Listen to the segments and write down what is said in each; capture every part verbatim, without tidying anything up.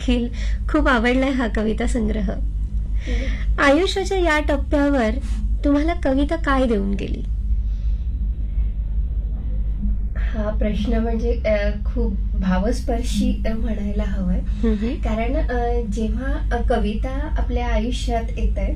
देखील खूप आवडलाय हा कविता संग्रह. आयुष्याच्या या टप्प्यावर तुम्हाला कविता काय देऊन गेली? हा प्रश्न म्हणजे खूप भावस्पर्शी म्हणायला हवंय. कारण जेव्हा कविता आपल्या आयुष्यात येते,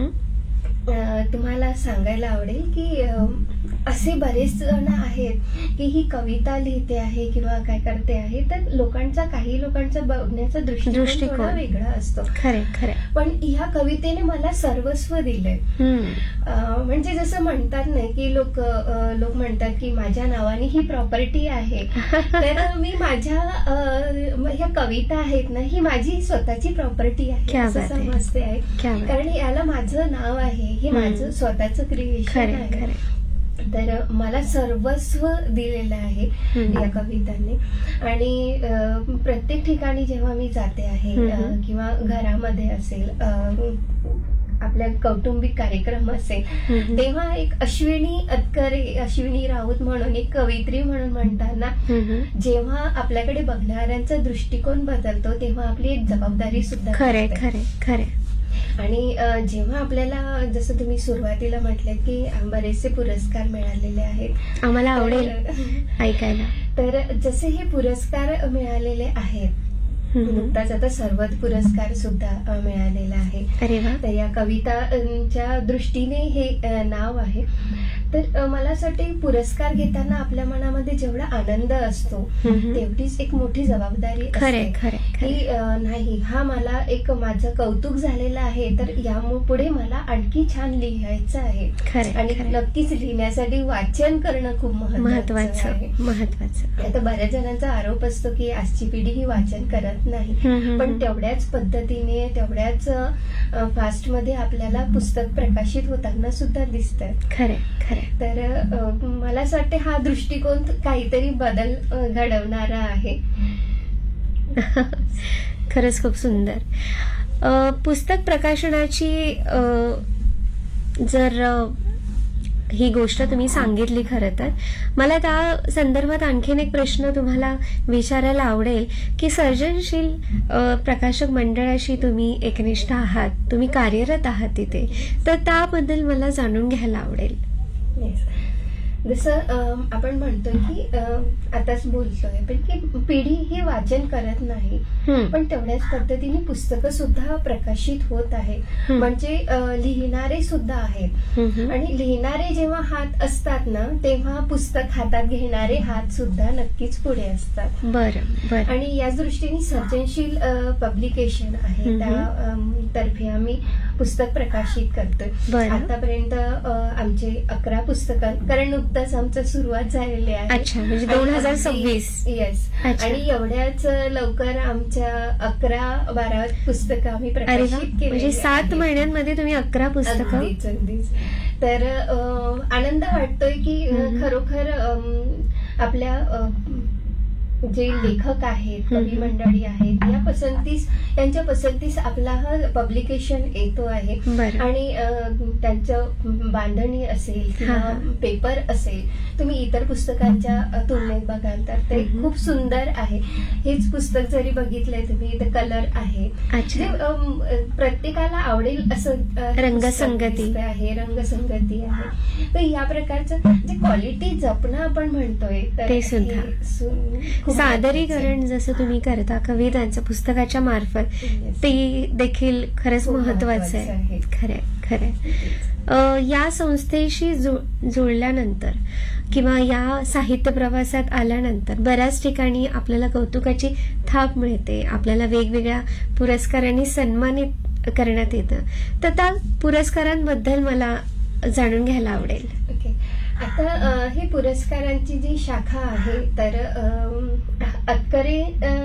तुम्हाला सांगायला आवडेल की असे बरेच जण आहेत की ही कविता लिहिते आहे किंवा काय करते आहे, तर लोकांचा काही लोकांचा बघण्याचा दृष्टिकोन थोडा वेगळा असतो. खरे खरे पण ह्या कवितेने मला सर्वस्व दिलंय. म्हणजे जसं म्हणतात नाही की लोक लोक म्हणतात की माझ्या नावाने ही प्रॉपर्टी आहे, तर मी माझ्या ह्या कविता आहेत ना, ही माझी स्वतःची प्रॉपर्टी आहे असं समजते आहे. कारण याला माझं नाव आहे, हे माझं स्वतःचं क्रिएशन आहे. तर मला सर्वस्व दिलेलं आहे या कवितांनी. आणि प्रत्येक ठिकाणी जेव्हा मी जाते आहे किंवा घरामध्ये असेल, आपल्या कौटुंबिक कार्यक्रम असेल, तेव्हा एक अश्विनी अतकरे, अश्विनी राऊत म्हणून एक कवयित्री म्हणून म्हणताना, जेव्हा आपल्याकडे बघणाऱ्यांचा दृष्टिकोन बदलतो तेव्हा आपली एक जबाबदारी सुद्धा खरे खरे खरे आणि जेव्हा आपल्याला, जसं तुम्ही सुरुवातीला म्हटले की बरेचसे पुरस्कार मिळालेले आहेत, आम्हाला आवडेल ऐकायला. तर जसे हे पुरस्कार मिळालेले आहेत, नुकताच आता सर्वद पुरस्कार सुद्धा मिळालेला आहे. अरे वा. तर या कवितांच्या दृष्टीने हे नाव आहे. तर मला असं वाटतं पुरस्कार घेताना आपल्या मनामध्ये जेवढा आनंद असतो तेवढीच एक मोठी जबाबदारी असते की नाही, हा मला एक माझं कौतुक झालेलं आहे, तर यापुढे मला आणखी छान लिहायचं आहे. आणि नक्कीच लिहिण्यासाठी वाचन करणं खूप महत्वाचं आहे. महत्वाचं. आता बऱ्याच जणांचा आरोप असतो की आजची पिढी ही वाचन करत नाही, पण तेवढ्याच पद्धतीने, तेवढ्याच फास्ट मध्ये आपल्याला पुस्तक प्रकाशित होताना सुद्धा दिसतं. खरे खरे. तर मला असं वाटतं हा दृष्टिकोन काहीतरी बदल घडवणारा आहे. खरंच खूप सुंदर. पुस्तक प्रकाशनाची जर ही गोष्ट तुम्ही सांगितली, खरं तर मला त्या संदर्भात आणखीन एक प्रश्न तुम्हाला विचारायला आवडेल की सर्जनशील प्रकाशक मंडळाशी तुम्ही एकनिष्ठ आहात, तुम्ही कार्यरत आहात तिथे, तर त्याबद्दल मला जाणून घ्यायला आवडेल. जसं आपण म्हणतोय की आताच बोलतोय पण की पिढी ही वाचन करत नाही, पण तेवढ्याच पद्धतीने पुस्तकं सुद्धा प्रकाशित होत आहेत. म्हणजे लिहिणारे सुद्धा आहेत, आणि लिहिणारे जेव्हा हात असतात ना, तेव्हा पुस्तक हातात घेणारे हात सुद्धा नक्कीच पुढे असतात. बरं. आणि याच दृष्टीने सर्जनशील पब्लिकेशन आहे, त्या तर्फे आम्ही पुस्तक प्रकाशित करतोय. आतापर्यंत आमचे अकरा पुस्तकं, कारण नुकताच आमचं सुरुवात झालेली आहे. अच्छा, म्हणजे दोन हजार सव्वीस. येस. आणि एवढ्याच लवकर आमच्या अकरा बारा पुस्तकं आम्ही प्रकाशित केली. म्हणजे सात महिन्यांमध्ये तुम्ही अकरा पुस्तकं. अगदीच अगदीच. तर आनंद वाटतोय की खरोखर आपल्या जे लेखक आहेत, कवी मंडळी आहेत, या पसंतीस त्यांच्या पसंतीस आपला हा पब्लिकेशन येतो आहे. आणि त्यांचं बांधणी असेल किंवा पेपर असेल, तुम्ही इतर पुस्तकांच्या तुलनेत बघाल तर ते खूप सुंदर आहे. हेच पुस्तक जरी बघितलंय तुम्ही, तर कलर आहे, प्रत्येकाला आवडेल असं रंगसंगती आहे, रंगसंगती आहे. तर या प्रकारचं जे क्वालिटी जपणं आपण म्हणतोय, ते सुद्धा सादरीकरण जसं तुम्ही करता कवितांचं पुस्तकाच्या मार्फत, ते देखील खरंच महत्वाचं आहे. खरंय खरंय. या संस्थेशी जुळल्यानंतर किंवा या साहित्य प्रवासात आल्यानंतर बऱ्याच ठिकाणी आपल्याला कौतुकाची थाप मिळते, आपल्याला वेगवेगळ्या पुरस्कारांनी सन्मानित करण्यात येतं. तर त्या पुरस्कारांबद्दल मला जाणून घ्यायला आवडेल. ओके. आता हे पुरस्कारांची जी शाखा आहे, तर अतकरे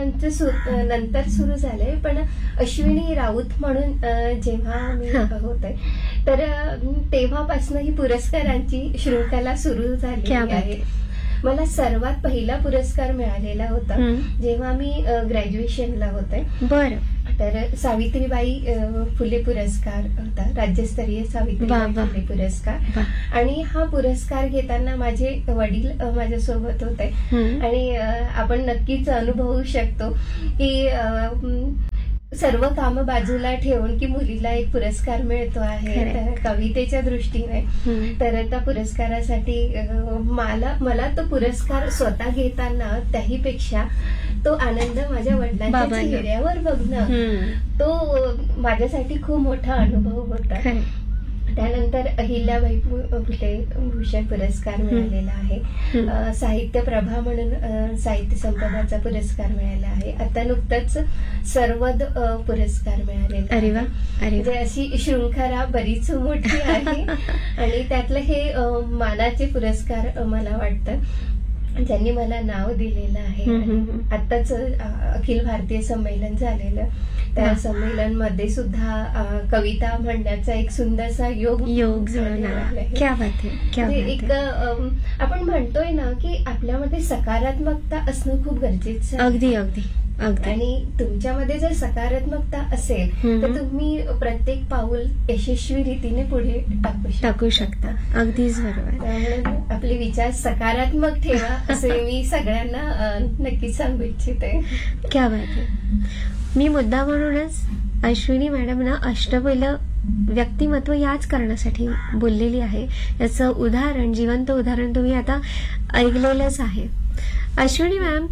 नंतर सुरू झाले, पण अश्विनी राऊत म्हणून जेव्हा मी होते, तर तेव्हापासून ही पुरस्कारांची शृंखला सुरू झाली आहे. मला सर्वात पहिला पुरस्कार मिळालेला होता जेव्हा मी ग्रॅज्युएशनला होते. बरं. तर सावित्रीबाई फुले पुरस्कार होता, राज्यस्तरीय सावित्रीबाई फुले पुरस्कार. आणि हा पुरस्कार घेताना माझे वडील माझ्यासोबत होते, आणि आपण नक्कीच अनुभवू शकतो की सर्व कामं बाजूला ठेवून की मुलीला एक पुरस्कार मिळतो आहे खरंय. तर कवितेच्या दृष्टीने, हम्म. तर त्या पुरस्कारासाठी अं, मला मला तो पुरस्कार स्वतः घेताना त्याहीपेक्षा तो आनंद माझ्या वडिलांच्या बाबांना. चेहऱ्यावर बघणं, हम्म. तो माझ्यासाठी खूप मोठा अनुभव होता. खरंय. त्यानंतर अहिल्याबाई फु- फुले भूषण पुरस्कार मिळालेला आहे. हम्म. अ, साहित्य प्रभा म्हणून अ, साहित्य संपदाचा पुरस्कार मिळाला आहे. आता नुकतंच सर्वद अ, पुरस्कार मिळालेला अरे वा, आहे. अरे वा. म्हणजे अशी शृंखला बरीच मोठी आहे आणि त्यातलं हे अ, मानाचे पुरस्कार अ, मला वाटतं ज्यांनी मला नाव दिलेलं आहे. हम्म, हम्म, आणि हम्म. आताच अ, अखिल भारतीय संमेलन झालेलं, त्या वा. संमेलन मध्ये सुद्धा अ, कविता म्हणण्याचा एक सुंदरसा योग योग जुळून मिळाला आला. आहे. क्या बात है, क्या म्हणजे बात एक है. अम, आपण म्हणतोय ना की आपल्यामध्ये सकारात्मकता असणं खूप गरजेचं आहे. अगदी अगदी अगदी. आणि तुमच्यामध्ये जर सकारात्मकता असेल हम्म. तर तुम्ही प्रत्येक पाऊल यशस्वी रीतीने पुढे टाकू शकता. टाकू शकता. अगदीच बरोबर. त्यामुळे आपले विचार सकारात्मक ठेवा असे मी सगळ्यांना अ, नक्कीच सांगू इच्छिते. क्या बात है. मी मुद्दा म्हणूनच अश्विनी मॅडम ना अष्टबैल व्यक्तिमत्व याच कारणासाठी बोललेली आहे. याचं उदाहरण, जिवंत उदाहरण तुम्ही आता ऐकलेलंच आहे. अश्विनी मॅम,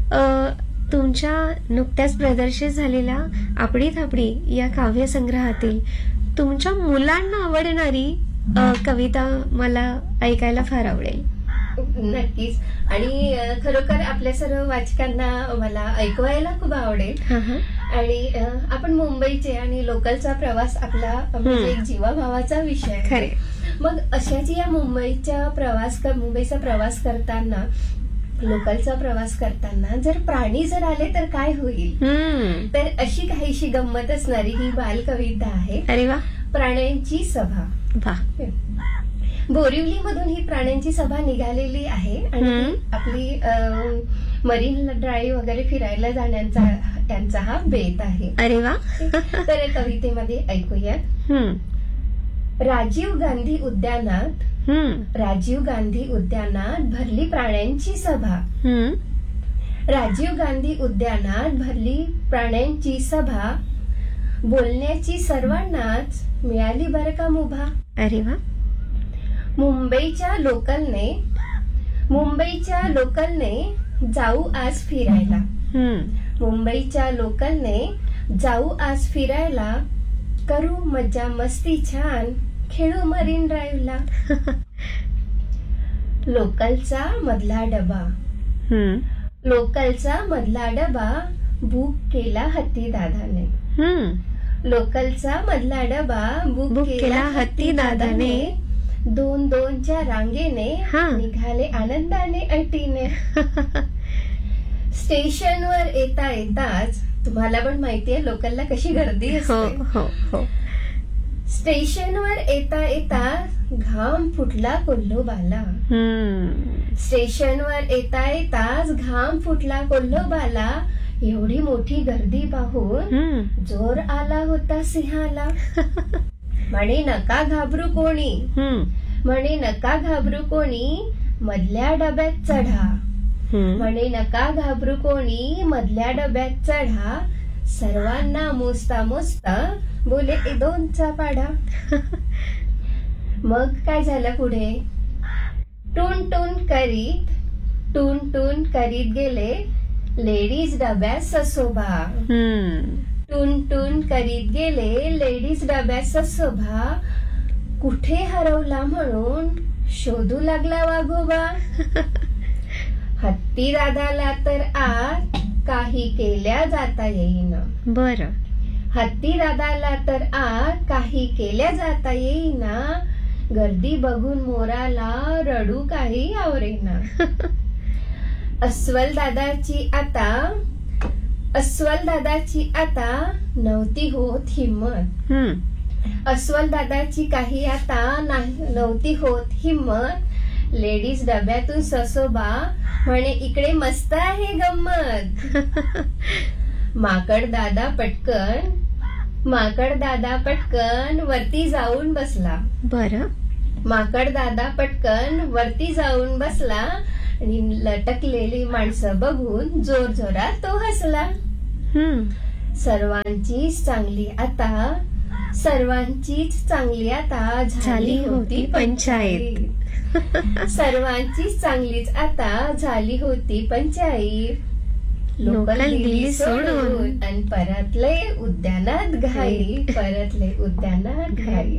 तुमच्या नुकत्याच प्रदर्शित झालेल्या आपडी थापडी या काव्यसंग्रहातील तुमच्या मुलांना आवडणारी अ, कविता मला ऐकायला फार आवडेल. नक्कीच. आणि अ, खरोखर आपल्या सर्व वाचकांना मला ऐकवायला खूप आवडेल. हा हा. आणि अ, आपण मुंबईचे आणि लोकलचा प्रवास आपला अ, म्हणजे एक जीवाभावाचा विषय आहे. खरे. मग अशाच या मुंबईच्या प्रवास क- मुंबईचा प्रवास करताना, लोकलचा प्रवास करताना जर प्राणी जर आले तर काय होईल, हम्म. तर अशी काहीशी गंमत असणारी ही बालकविता आहे. अरे वा प्राण्यांची सभा. वा. बोरिवली मधून ही प्राण्यांची सभा निघालेली आहे आणि हम्म. ती आपली अ, मरीन ड्राईव्ह वगैरे फिरायला जाण्याचा त्यांचा हा बेत आहे. अरे वा. तर कवितेमध्ये ऐकूयात. हम्म. राजीव गांधी उद्यानात हम्म. राजीव गांधी उद्यानात भरली प्राण्यांची सभा. हम्म. राजीव गांधी उद्यानात भरली प्राण्यांची सभा. बोलण्याची सर्वांनाच मिळाली बरं का मुभा. अरे वा. मुंबईच्या लोकलने मुंबईच्या लोकलने जाऊ आज फिरायला. हम्म. मुंबईच्या लोकलने जाऊ आज फिरायला. करू मजा मस्ती छान, खेळू मरीन ड्राईव्हला. लोकलचा मधला डबा. हम्म. लोकलचा मधला डबा बुक केला हत्ती दादाने. हम्म. लोकलचा मधला डबा बुक बुक केला केला हत्ती हत्ती दादाने. दादाने. दोन दोनच्या रांगेने हा. निघाले आनंदाने अटीने. स्टेशनवर येता येताच, तुम्हाला पण माहितीये लोकलला कशी गर्दी हो असते. हो हो. स्टेशनवर येता येता घाम फुटला कोल्होबाला. हम्म. स्टेशनवर येता येताच घाम फुटला कोल्होबाला. एवढी मोठी गर्दी पाहून हम्म. जोर आला होता सिंहाला. म्हणे नका घाबरू कोणी, हम्म. म्हणे नका घाबरू कोणी, मधल्या डब्यात चढा. हम्म. म्हणे नका घाबरू कोणी, मधल्या डब्यात चढा. सर्वांना मोजता मोजता बोले ए दोनचा पाढा. मग काय झालं पुढे. टून टून करीत टून टून करीत गेले लेडीज डब्यात ससोबा. हम्म. टून टून करीत गेले लेडीज डब्यात ससोबा. कुठे हरवला म्हणून शोधू लागला वाघोबा. हत्ती दादाला तर आत काही केल्या जाता येईना. बर. हत्ती दादाला तर आत काही केल्या जाता येईना. गर्दी बघून मोराला रडू काही आवरेना. अस्वल दादाची आता अस्वल दादाची आता नव्हती होत हिम्मत. हम्म. अस्वल दादाची काही आता नाही नव्हती होत हिम्मत. लेडीज डब्यातून ससोबा म्हणे इकडे मस्त आहे गंमत. माकड दादा पटकन माकड दादा पटकन वरती जाऊन बसला. बर. माकड दादा पटकन वरती जाऊन बसला आणि लटकलेली माणसं बघून जोर जोरात तो हसला. हम्म. सर्वांचीच चांगली आता सर्वांचीच चांगली आता झाली होती पंचायत. सर्वांचीच चांगलीच आता झाली होती पंचायत. लोकल दिली सोडून आणि परतले उद्यानात घाई परतले उद्यानात घाई.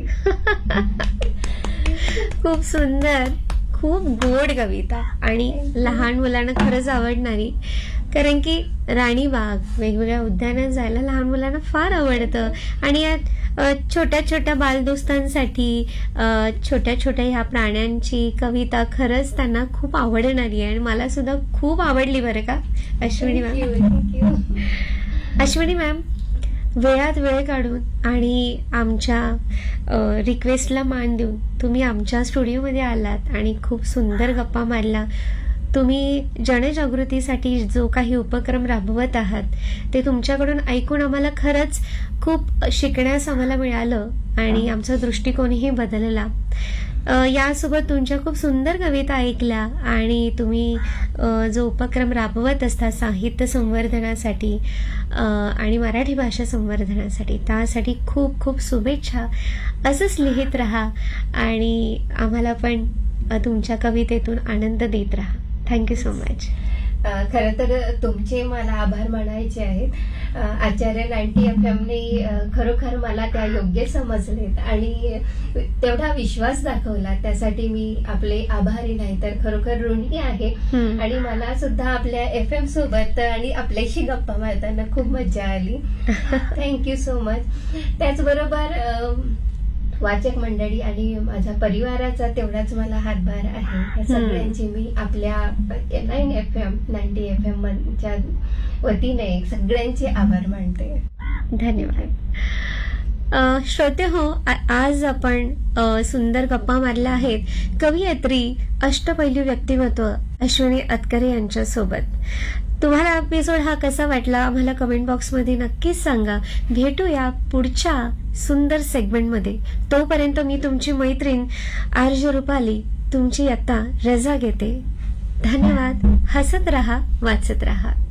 खूप सुंदर, खूप गोड कविता आणि लहान मुलांना खरंच आवडणारी. कारण की राणी बाग, वेगवेगळ्या उद्यानात जायला लहान मुलांना फार आवडतं. आणि यात छोट्या छोट्या बालदोस्तांसाठी छोट्या छोट्या ह्या प्राण्यांची कविता खरंच त्यांना खूप आवडणारी आहे. आणि मला सुद्धा खूप आवडली बरं का अश्विनी मॅम. अश्विनी मॅम, वेळात वेळ काढून आणि आमच्या रिक्वेस्टला मान देऊन तुम्ही आमच्या स्टुडिओमध्ये आलात आणि खूप सुंदर गप्पा मारला. तुम्ही जनजागृतीसाठी जो काही उपक्रम राबवत आहात ते तुमच्याकडून ऐकून आम्हाला खरंच खूप शिकण्यास आम्हाला मिळालं आणि आमचा दृष्टिकोनही बदलला. यासोबत तुमच्या खूप सुंदर कविता ऐकल्या आणि तुम्ही जो उपक्रम राबवत असता साहित्य संवर्धनासाठी आणि मराठी भाषा संवर्धनासाठी, त्यासाठी खूप खूप शुभेच्छा. असंच लिहित राहा आणि आम्हाला पण तुमच्या कवितेतून आनंद देत राहा. Thank you so much. खरं तर तुमचे मला आभार मानायचे आहेत. आचार्य नाईन्टी एफ एम ने खरोखर मला त्या योग्य समजलेत आणि तेवढा विश्वास दाखवला, त्यासाठी मी आपले आभारी नाही तर खरोखर ऋणी आहे. आणि मला सुद्धा आपल्या एफ एम सोबत आणि आपल्याशी गप्पा मारताना खूप मजा आली. Thank you so much. त्याचबरोबर वाचक मंडळी आणि माझ्या परिवाराचा तेवढाच मला हातभार आहे. या सगळ्यांची मी आपल्या nine F M ninety F M च्या वतीने सगळ्यांचे आभार मानते. धन्यवाद. श्रोते हो, आज आपण सुंदर गप्पा मारल्या आहेत कवयित्री, अष्टपैलू व्यक्तिमत्व अश्विनी अतकरे यांच्या सोबत. तुम्हाला एपिसोड हा कसा वाटला आम्हाला कमेंट बॉक्समध्ये नक्कीच सांगा. भेटूया पुढच्या सुंदर सेगमेंटमध्ये. तोपर्यंत मी तुमची मैत्रीण आरजे रुपाली तुमची आता रजा घेते. धन्यवाद. हसत रहा, वाचत रहा.